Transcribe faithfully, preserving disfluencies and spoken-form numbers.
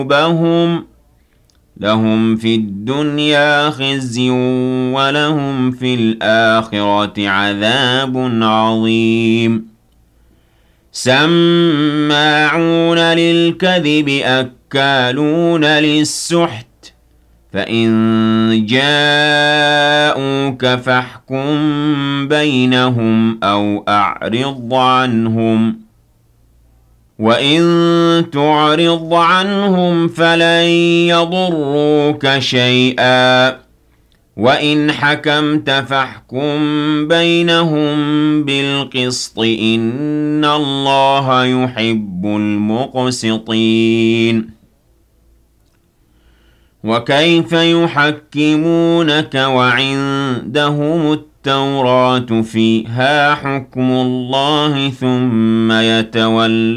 قلوبهم لهم في الدنيا خزي ولهم في الآخرة عذاب عظيم سماعون للكذب أكالون للسحت فإن جاءوك فاحكم بينهم أو أعرض عنهم وَإِن تُعْرِضْ عَنْهُمْ فَلَن يَضُرُّوكَ شَيْئًا وَإِنْ حَكَمْتَ فَاحْكُم بَيْنَهُم بِالْقِسْطِ ۚ إِنَّ اللَّهَ يُحِبُّ الْمُقْسِطِينَ وَكَيْفَ يُحَكِّمُونَكَ وَعِندَهُمُ التَّوْرَاةُ فِيهَا حُكْمُ اللَّهِ ثُمَّ يَتَوَلَّوْنَ